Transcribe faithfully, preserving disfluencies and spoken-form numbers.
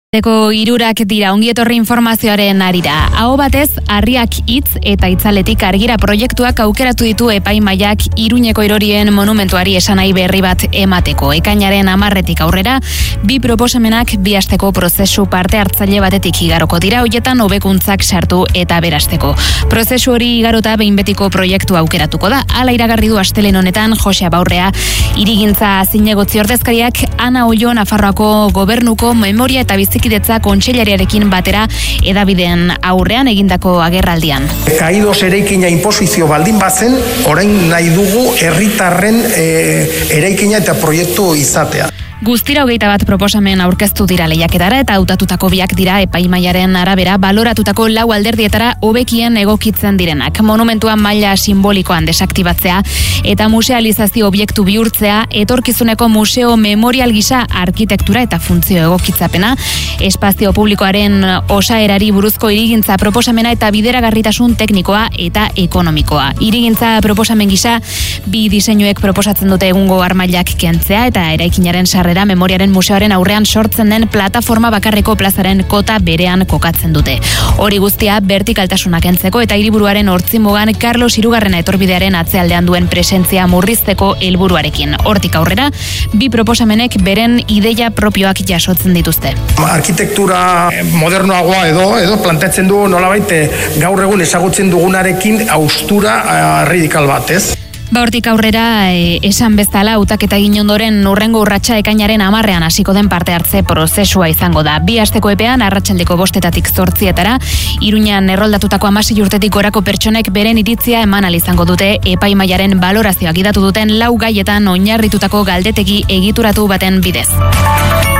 Eko hirurak dira ongietorri informazioaren arira. Aho batez, Harriak hitz eta itzaletik argira proiektuak aukeratu ditu epaimaiak Iruñeko Erorien monumentuari esanai berri bat emateko. Ekainaren hamarretik aurrera, bi proposamenak bi asteko prozesu parte hartzaile batetik igaroko dira, hoietan hobekuntzak sartu eta berasteko. Prozesu hori igarota behin betiko proiektu aukeratuko da. Hala iragarri du astelehen honetan Jose Abaurrea, hirigintza zinegotzi ordezkariak Ana Ollo Nafarroako gobernuko memoria eta bizikidetza kontseilariarekin batera edabideen aurrean egindako agerraldian. Kaidos eraikina inposizio baldin bazen, orain nahi dugu herritarren e, eraikina eta proiektu izatea. Guztira hogeita bat proposamen aurkeztu dira lehiaketara eta hautatutako biak dira epaimaiaren arabera baloratutako lau alderdietara hobekien egokitzen direnak. Monumentua maila simbolikoan desaktibatzea eta musealizazio obiektu bihurtzea, etorkizuneko museo memorial gisa arkitektura eta funtzio egokitzapena, espazio publikoaren osaerari buruzko hirigintza proposamena eta bideragarritasun teknikoa eta ekonomikoa. Hirigintza proposamen gisa bi diseinuek proposatzen dute egungo armailak kentzea eta eraikinaren sarrera memoriaren museoaren aurrean sortzen den plataforma bakarreko plazaren kota berean kokatzen dute. Hori guztia vertikaltasunak kentzeko eta hiriburuaren hortzimugan Carlos hirugarrena etorbidearen atzealdean duen presentzia murrizteko helburuarekin. Hortik aurrera, bi proposamenek beren ideia propioak jasotzen dituzte. Arkitektura modernoagoa edo edo planteatzen du nolabait gaur egun ezagutzen dugunarekin haustura radikal bat, ez? Ba hortik aurrera, e, esan bezala, hautaketa egin ondoren hurrengo urratsa ekainaren hamarrean hasiko den parte hartze prozesua izango da. Bi asteko epean, arratsaldeko bostetatik zortzietara, Iruñan erroldatutako hamasei urtetik gorako pertsonek beren iritzia eman ahal izango dute epaimaiaren balorazioa gidatu duten lau gaietan oinarritutako galdetegi egituratu baten bidez.